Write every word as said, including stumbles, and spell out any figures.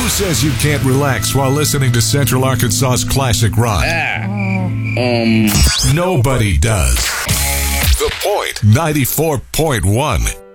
Who says you can't relax while listening to Central Arkansas's classic rock? Ah. Um. Nobody does. The Point ninety-four point one.